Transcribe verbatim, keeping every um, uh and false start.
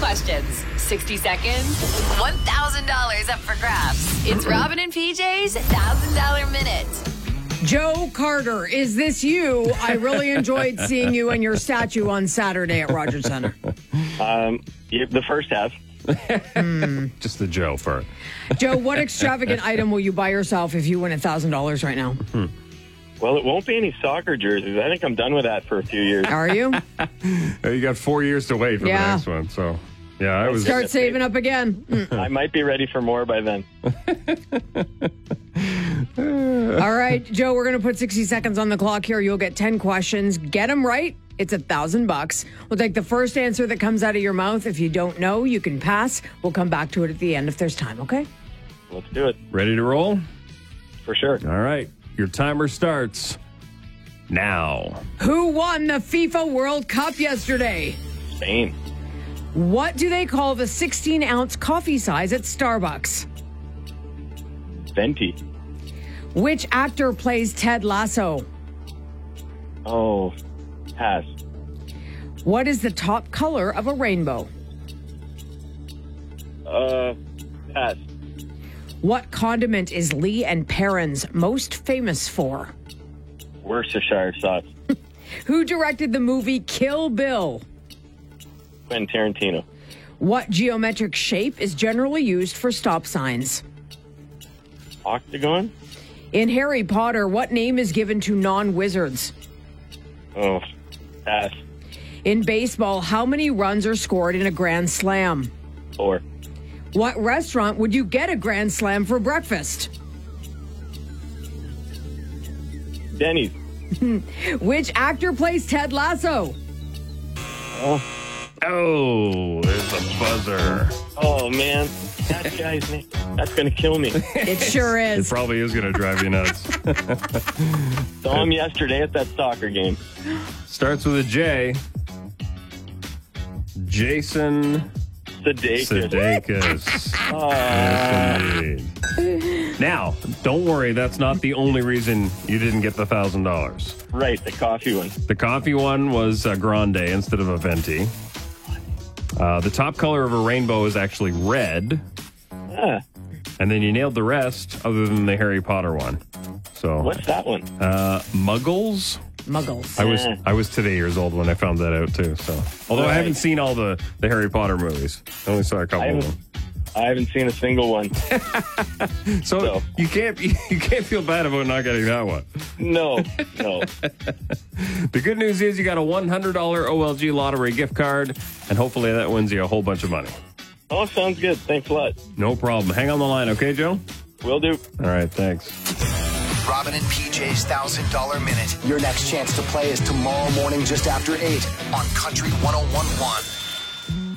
questions, sixty seconds, one thousand dollars up for grabs. It's Robin and P J's one thousand dollars Minute. Joe Carter, is this you? I really enjoyed seeing you and your statue on Saturday at Rogers Center. Um, yeah, the first half. mm. Just the Joe part. Joe, what extravagant item will you buy yourself if you win one thousand dollars right now? Hmm. Well, it won't be any soccer jerseys. I think I'm done with that for a few years. Are you? You got four years to wait for yeah. the next one. So, yeah, I was. Start saving up again. Mm. I might be ready for more by then. All right, Joe, we're going to put sixty seconds on the clock here. You'll get ten questions. Get them right. It's a thousand bucks. We'll take the first answer that comes out of your mouth. If you don't know, you can pass. We'll come back to it at the end if there's time, okay? Let's do it. Ready to roll? For sure. All right. Your timer starts now. Who won the FIFA World Cup yesterday? Spain. What do they call the sixteen-ounce coffee size at Starbucks? Venti. Which actor plays Ted Lasso? Oh, pass. What is the top color of a rainbow? Uh, pass. What condiment is Lee and Perrins most famous for? Worcestershire sauce. Who directed the movie Kill Bill? Quentin Tarantino. What geometric shape is generally used for stop signs? Octagon. In Harry Potter, what name is given to non-wizards? Oh, pass. In baseball, how many runs are scored in a grand slam? Four. What restaurant would you get a grand slam for breakfast? Denny's. Which actor plays Ted Lasso? Oh. Oh, there's a buzzer. Oh, man. That guy's name. That's going to kill me. It sure It is. probably is going to drive you nuts. Saw him yesterday at that soccer game. Starts with a J. Jason Sudeikis. Sudeikis. Oh. Yes, indeed. Now, don't worry. That's not the only reason you didn't get the one thousand dollars. Right, the coffee one. The coffee one was a grande instead of a venti. Uh, the top color of a rainbow is actually red. Ah, And then you nailed the rest other than the Harry Potter one. So what's that one? Uh, Muggles. Muggles. I was Eh. I was today years old when I found that out too. So although I Right. haven't seen all the, the Harry Potter movies, I only saw a couple I of haven't, them. I haven't seen a single one. So, So. you can't you can't feel bad about not getting that one. No, no. The good news is you got a one hundred dollars O L G lottery gift card, and hopefully that wins you a whole bunch of money. Oh, sounds good. Thanks a lot. No problem. Hang on the line, okay, Joe? Will do. All right, thanks. Robin and P J's one thousand dollars Minute. Your next chance to play is tomorrow morning just after eight on Country one oh one point one.